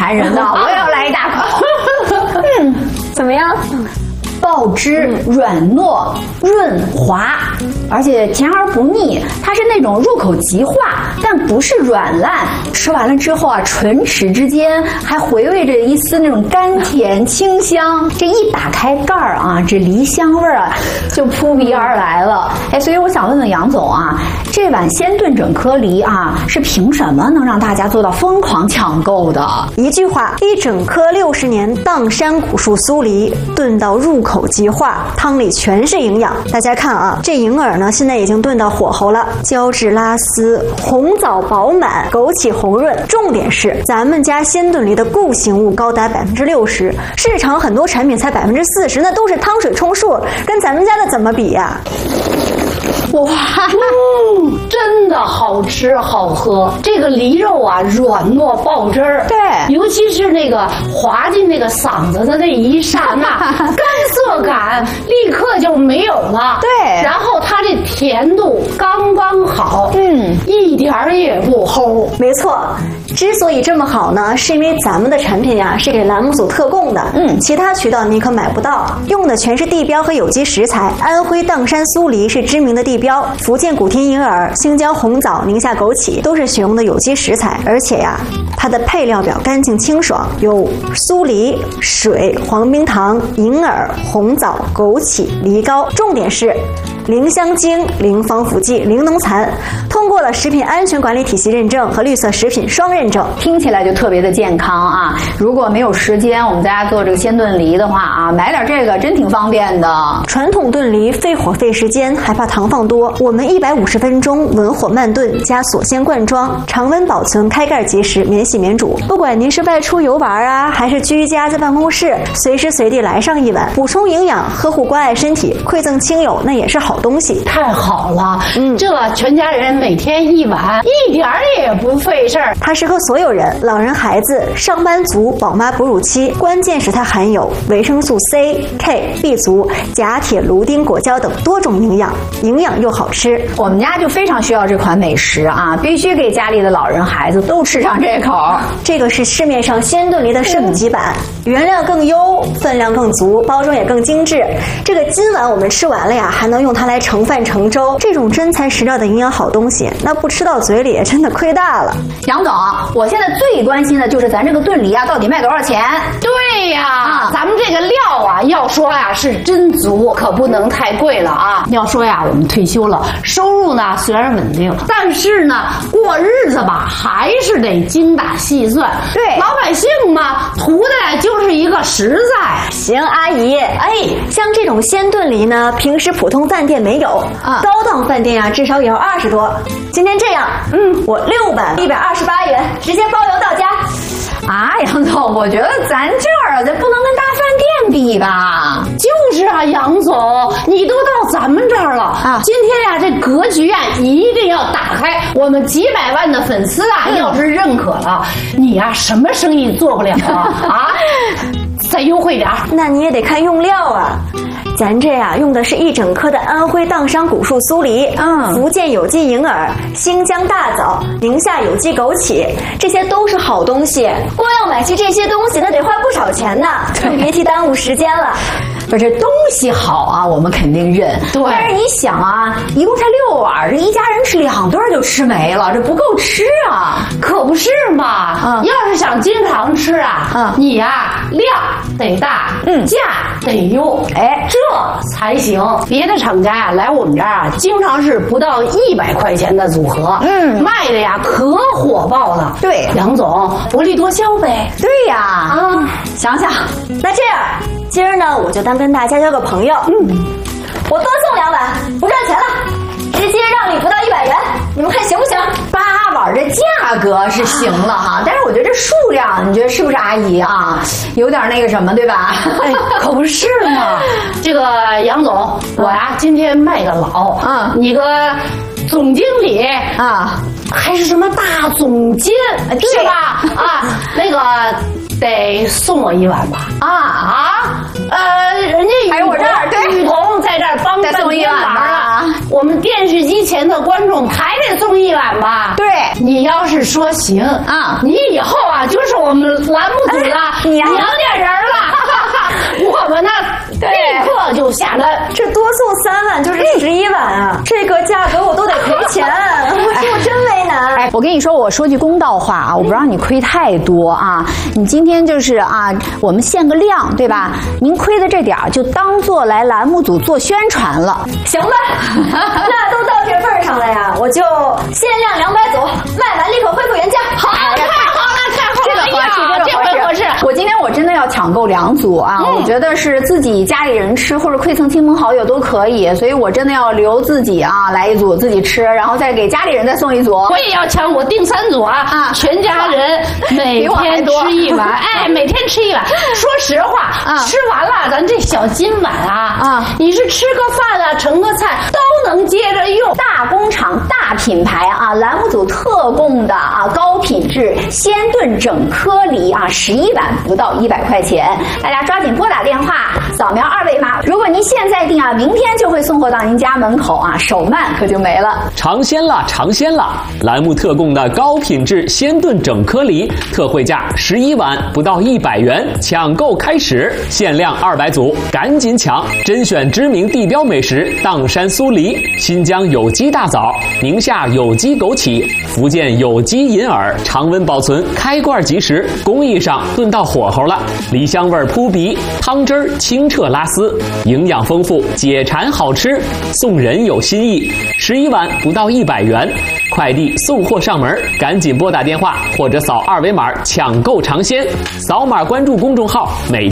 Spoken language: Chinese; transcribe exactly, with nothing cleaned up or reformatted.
男人的，我也要来一大口。嗯，怎么样？爆汁、软糯、润滑，而且甜而不腻。它是那种入口即化，但不是软烂。吃完了之后啊，唇齿之间还回味着一丝那种甘甜清香。这一打开盖儿啊，这梨香味儿啊就扑鼻而来了。哎，所以我想问问杨总啊，这碗鲜炖整颗梨啊，是凭什么能让大家做到疯狂抢购的？ 一句话，一整颗六十年砀山古树酥梨炖到入口即化，汤里全是营养。大家看啊，这银耳呢，现在已经炖到火候了，胶质拉丝，红枣饱满，枸杞红润。重点是咱们家鲜炖梨的固形物高达百分之六十，市场很多产品才百分之四十，那都是汤水冲数，跟咱们家的怎么比呀、 啊？哇，嗯，真的好吃好喝。这个梨肉啊，软糯爆汁儿， 对， 尤其是那个滑进那个嗓子的那一刹那，干涩感立刻就没有了。 对， 然后它这甜度刚刚好， 嗯， 一点儿也不齁。 没错。之所以这么好呢，是因为咱们的产品呀、啊、是给栏目组特供的，嗯，其他渠道你可买不到，用的全是地标和有机食材。安徽砀山酥梨是知名的地标，福建古田银耳、新疆红枣、宁夏枸杞都是选用的有机食材，而且呀，它的配料表干净清爽，有酥梨、水、黄冰糖、银耳、红枣、枸杞、梨膏，重点是零香精、零防腐剂、零农残，通过了食品安全管理体系认证和绿色食品双认证， 听起来就特别的健康啊！如果没有时间，我们在家做这个鲜炖梨的话啊，买点这个真挺方便的。 传统炖梨费火费时间，还怕糖放多，我们一百五十分钟文火慢炖加锁鲜灌装，常温保存，开盖即食，免洗免煮。不管您是外出游玩啊，还是居家在办公室，随时随地来上一碗，补充营养，呵护关爱身体，馈赠亲友，那也是好东西。 太好了，嗯，这全家人每天一碗，一点儿也不费事儿。 它适合所有人，老人、孩子、上班族、宝妈、哺乳期。关键是它含有维生素 C、K、B 族、钾、铁、卢、丁、果胶等多种营养，营养又好吃。 我们家就非常需要这款美食啊，必须给家里的老人、孩子都吃上这口。 这个是市面上鲜炖梨的升级版，嗯、原料更优，分量更足，包装也更精致。这个今晚我们吃完了呀，还能用它来盛饭盛粥，这种真材实料的营养好东西，那不吃到嘴里真的亏大了。 杨总，我现在最关心的就是咱这个炖梨啊，到底卖多少钱？ 对呀，啊、咱们这个料啊，要说呀是真足，可不能太贵了啊。要说呀，我们退休了，收入呢虽然稳定，但是呢，过日子吧还是得精打细算。 对， 老百姓嘛，图的就是一个实在。 行，阿姨，哎，像这种鲜炖梨呢，平时普通饭店没有啊，高档饭店啊，至少也要二十多。今天这样，嗯，我六碗一百二十八元，直接包邮到家。 啊，杨总，我觉得咱这儿啊，这不能跟大饭店比吧？ 就是啊，杨总，你都到咱们这儿了啊！今天呀、啊，这格局啊一定要打开。我们几百万的粉丝啊，嗯、要是认可了，你呀、啊、什么生意做不了啊？啊，再优惠点儿。 那你也得看用料啊。咱这呀、啊、用的是一整颗的安徽砀山古树酥梨，嗯，福建有机银耳，新疆大枣，宁夏有机枸杞，这些都是好东西。光要买齐这些东西，那得花不少钱呢，更别提耽误时间了。 不是，这东西好啊，我们肯定认。 对， 但是你想啊，一共才六碗，这一家人吃两顿就吃没了，这不够吃啊！ 可不是嘛，嗯，要是想经常吃啊，嗯，你呀、啊、量得大，嗯，价得优，哎，这才行。别的厂家呀来我们这儿啊，经常是不到一百块钱的组合，嗯，卖的呀可火爆了。 对， 杨总薄利多销呗。 对呀，啊，想想， 那这样。今儿呢，我就当跟大家交个朋友。嗯，我多送两碗，不赚钱了，直接让你不到一百元，你们看行不行？ 八碗这价格是行了哈，但是我觉得这数量，你觉得是不是阿姨啊？有点那个什么，对吧？ 哎，可不是嘛。这个杨总，我呀今天卖个老，嗯，你个总经理啊，还是什么大总监，是吧？啊，那个。得送我一碗吧？ 啊啊，呃，人家还有我这儿，对， 雨桐在在这儿帮半天忙了，我们电视机前的观众还得送一碗吧？ 对， 你要是说行啊，你以后啊就是我们栏目组的娘家人了。我们呢，立刻就下单。 这多送三碗就是十一碗啊，这个价格我都得赔钱，我真为难。 哎，我跟你说，我说句公道话啊，我不让你亏太多啊。你今天就是啊，我们限个量，对吧？您亏的这点儿就当做来栏目组做宣传了， 行吧？那都到这份儿上了呀，我就限量两百组，卖完立刻恢复原价。 好，太好了，太好了！ 这个合适，这个合适。合适。我今天我真的要抢购两组啊！嗯、我觉得是自己家里人吃，或者馈赠亲朋好友都可以，所以我真的要留自己啊，来一组自己吃，然后再给家里人再送一组。 我也要抢，我订三组啊！啊，全家人每天吃一碗，哎，每天吃一碗。说实话，啊、吃完了，咱这小金碗啊，啊，你是吃个饭啊，盛个菜都能接着用。 大工厂、大品牌啊，栏目组特供的啊，高品质鲜炖整颗梨啊，十一碗不到一百块钱，大家抓紧拨打电话，扫描二维码。如果您现在订啊，明天就会送货到您家门口啊，手慢可就没了。 尝鲜啦，尝鲜啦！栏目特供的高品质鲜炖整颗梨，特惠价十一碗不到一百元，抢购开始，限量二百组，赶紧抢！甄选知名地标美食砀山酥梨，新疆有机大枣，宁夏有机枸杞，福建有机银耳，常温保存，开罐即食，工艺上炖到火候了，梨香味扑鼻，汤汁儿清澈拉丝，营养丰富，解馋好吃，送人有新意，十一碗不到一百元，快递送货上门，赶紧拨打电话或者扫二维码抢购尝鲜，扫码关注公众号，每